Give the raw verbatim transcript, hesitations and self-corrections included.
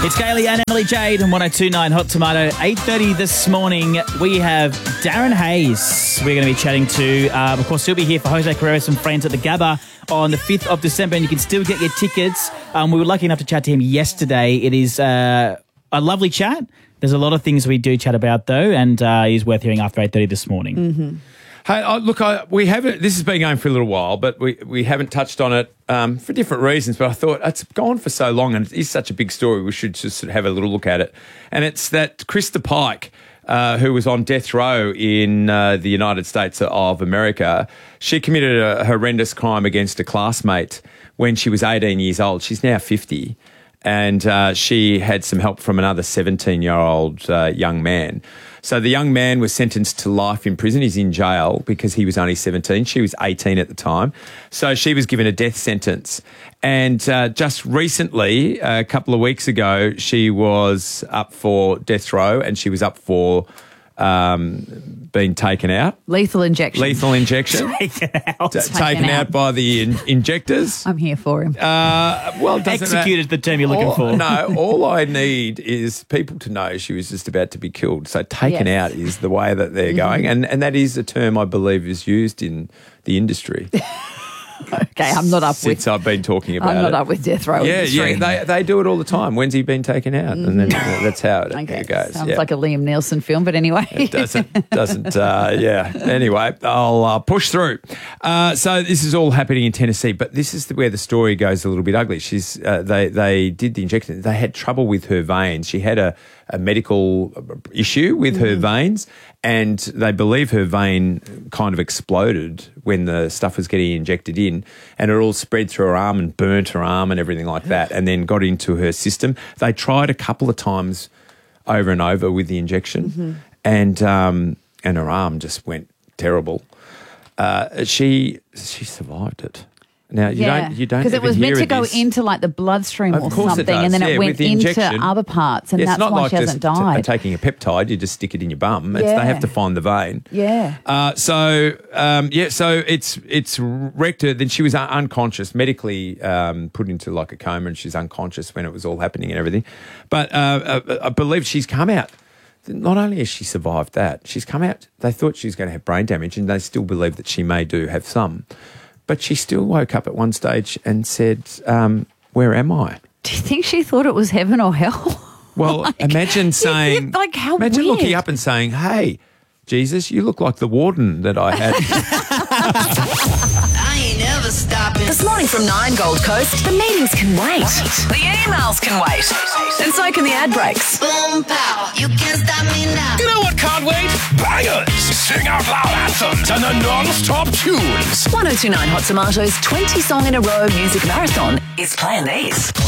It's Kaylee and Emily Jade on one oh two point nine Hot Tomato. eight thirty this morning, we have Darren Hayes we're going to be chatting to. Um, of course, he'll be here for Jose Carreras and friends at the Gabba on the fifth of December, and you can still get your tickets. Um, we were lucky enough to chat to him yesterday. It is uh, a lovely chat. There's a lot of things we do chat about, though, and uh, he's worth hearing after eight thirty this morning. Mm-hmm. Hey, uh, look, I, we haven't. This has been going for a little while, but we, we haven't touched on it um, for different reasons. But I thought it's gone for so long, and it is such a big story. We should just have a little look at it. And it's that Krista Pike, uh, who was on death row in uh, the United States of America, she committed a horrendous crime against a classmate when she was eighteen years old. She's now fifty. And uh, she had some help from another seventeen-year-old uh, young man. So the young man was sentenced to life in prison. He's in jail because he was only seventeen. She was eighteen at the time. So she was given a death sentence. And uh, just recently, uh, a couple of weeks ago, she was up for death row and she was up for um, being taken out. Lethal injection. Lethal injection. Taken out. T- Taken taken out. out by the in- injectors. I'm here for him. Uh, well, doesn't Executed the term you're looking all, for. No, all I need is people to know she was just about to be killed. So taken Yes. out is the way that they're going. And, and that is a term I believe is used in the industry. Okay, I'm not up Since with. I've been talking about I'm not it. up with death row Yeah, industry. yeah, they they do it all the time. When's he been taken out? And then that's how it, Okay, it goes. sounds yeah. like a Liam Neeson film, but anyway. It doesn't, doesn't, uh, yeah. Anyway, I'll uh, push through. Uh, so this is all happening in Tennessee, but this is the, where the story goes a little bit ugly. She's, uh, they, they did the injection. They had trouble with her veins. She had a, a medical issue with her veins, and they believe her vein kind of exploded when the stuff was getting injected in, and it all spread through her arm and burnt her arm and everything like that, and then got into her system. They tried a couple of times over and over with the injection, Mm-hmm. and um, and her arm just went terrible. Uh, she she survived it. Now you Yeah, don't you don't because it even was hear meant to of go this. into like the bloodstream Of or course it something, does, and then yeah, it with went the into injection. other parts, and It's that's not why like she hasn't just t- died. taking a peptide. You just stick it in your bum. It's, Yeah. They have to find the vein. Yeah. Uh, so um, yeah, so it's it's wrecked her. Then she was un- unconscious, medically um, put into like a coma, and she's unconscious when it was all happening and everything. But uh, I, I believe she's come out. Not only has she survived that, she's come out. They thought she was going to have brain damage, and they still believe that she may do have some. But she still woke up at one stage and said, um, "Where am I?" Do you think she thought it was heaven or hell? Well, Like, imagine saying, like, how imagine weird. looking up and saying, "Hey, Jesus, you look like the warden that I had." I ain't never stopping. This morning from nine Gold Coast, the meetings can wait. The emails can wait. And so can the ad breaks. Boom, pow. You can't stop me now. You know what can't wait? Bangers! Sing out loud anthems and the non-stop tunes. one oh two point nine Hot Tomatoes' twenty song in a row music marathon is Plan These.